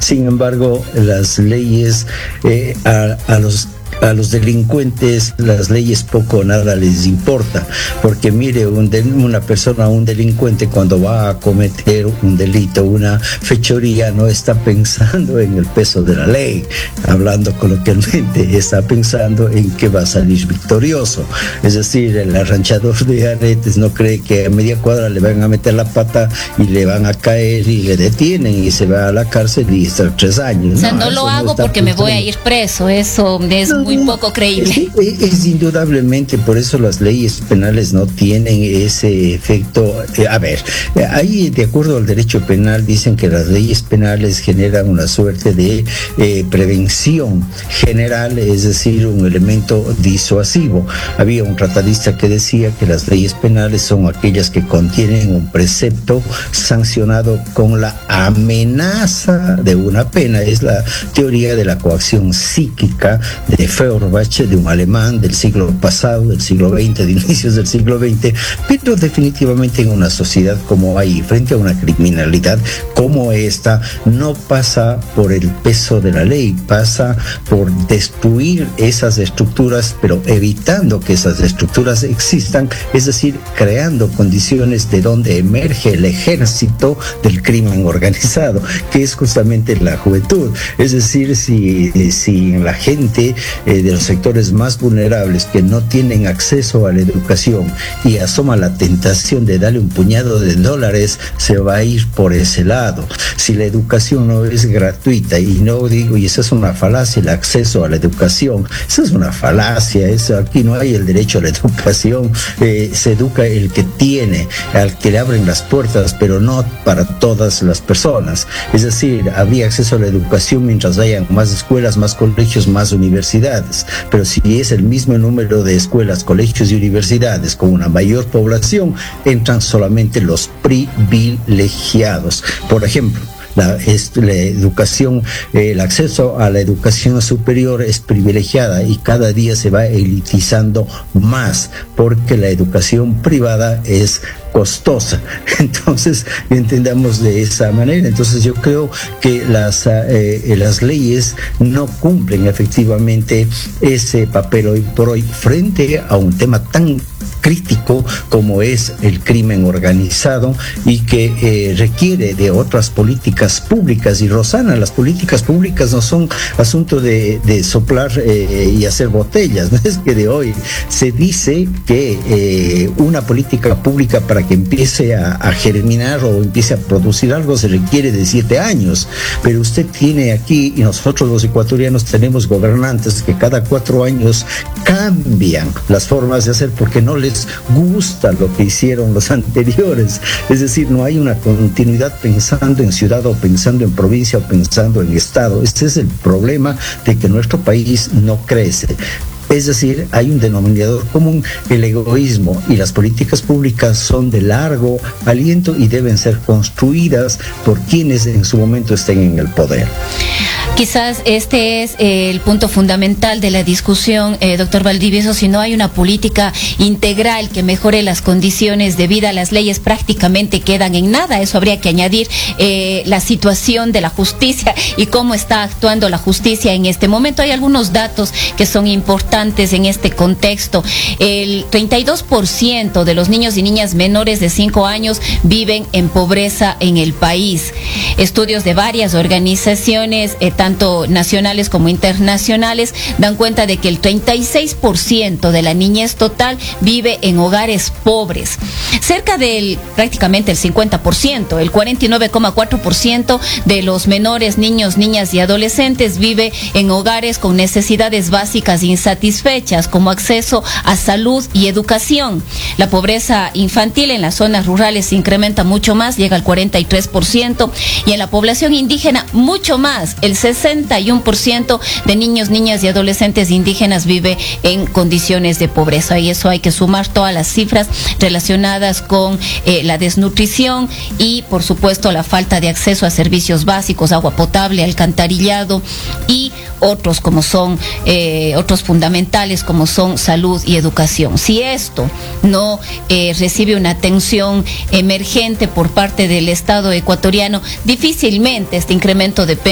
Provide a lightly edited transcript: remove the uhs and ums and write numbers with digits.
Sin embargo, las leyes a los delincuentes, las leyes poco o nada les importa, porque mire, una persona, un delincuente, cuando va a cometer un delito, una fechoría, no está pensando en el peso de la ley, hablando coloquialmente, está pensando en que va a salir victorioso. Es decir, el arranchador de aretes no cree que a media cuadra le van a meter la pata y le van a caer y le detienen y se va a la cárcel y está 3 años. O sea, no lo hago porque me voy a ir preso, eso es muy poco creíble. Es indudablemente, por eso las leyes penales no tienen ese efecto. Ahí, de acuerdo al derecho penal, dicen que las leyes penales generan una suerte de prevención general, es decir, un elemento disuasivo. Había un tratadista que decía que las leyes penales son aquellas que contienen un precepto sancionado con la amenaza de una pena. Es la teoría de la coacción psíquica de Feuerbach, de un alemán del siglo pasado, del siglo XX, de inicios del siglo XX, pero definitivamente en una sociedad como hay, frente a una criminalidad como esta, no pasa por el peso de la ley, pasa por destruir esas estructuras, pero evitando que esas estructuras existan, es decir, creando condiciones de donde emerge el ejército del crimen organizado, que es justamente la juventud. Es decir, si la gente de los sectores más vulnerables que no tienen acceso a la educación y asoma la tentación de darle un puñado de dólares, se va a ir por ese lado. Si la educación no es gratuita, y no digo, y esa es una falacia, el acceso a la educación, esa es una falacia, aquí no hay el derecho a la educación, se educa el que tiene, al que le abren las puertas, pero no para todas las personas. Es decir, habría acceso a la educación mientras hayan más escuelas, más colegios, más universidades, pero si es el mismo número de escuelas, colegios y universidades con una mayor población, entran solamente los privilegiados. Por ejemplo, la educación, el acceso a la educación superior es privilegiada y cada día se va elitizando más porque la educación privada es costosa. Entonces, entendamos de esa manera. Entonces, yo creo que las leyes no cumplen efectivamente ese papel hoy por hoy frente a un tema tan crítico como es el crimen organizado y que requiere de otras políticas públicas. Y Rosana, las políticas públicas no son asunto de soplar y hacer botellas, no es que de hoy se dice que una política pública para que empiece a germinar o empiece a producir algo se requiere de 7 años, pero usted tiene aquí, y nosotros los ecuatorianos tenemos gobernantes que cada 4 años cambian las formas de hacer porque no les gusta lo que hicieron los anteriores. Es decir, no hay una continuidad pensando en ciudad o pensando en provincia o pensando en estado. Este es el problema de que nuestro país no crece. Es decir, hay un denominador común, el egoísmo, y las políticas públicas son de largo aliento y deben ser construidas por quienes en su momento estén en el poder. Quizás este es el punto fundamental de la discusión, doctor Valdivieso. Si no hay una política integral que mejore las condiciones de vida, las leyes prácticamente quedan en nada. Eso habría que añadir la situación de la justicia y cómo está actuando la justicia en este momento. Hay algunos datos que son importantes en este contexto. El 32% de los niños y niñas menores de 5 años viven en pobreza en el país. Estudios de varias organizaciones, tanto nacionales como internacionales, dan cuenta de que el 36% de la niñez total vive en hogares pobres. Cerca del, prácticamente el 50%, el 49,4% de los menores, niños, niñas y adolescentes vive en hogares con necesidades básicas insatisfechas, como acceso a salud y educación. La pobreza infantil en las zonas rurales se incrementa mucho más, llega al 43%, y en la población indígena mucho más, el 61% de niños, niñas y adolescentes indígenas vive en condiciones de pobreza. Y eso hay que sumar todas las cifras relacionadas con la desnutrición y, por supuesto, la falta de acceso a servicios básicos, agua potable, alcantarillado y otros como son otros fundamentales como son salud y educación. Si esto no recibe una atención emergente por parte del Estado ecuatoriano, difícilmente este incremento de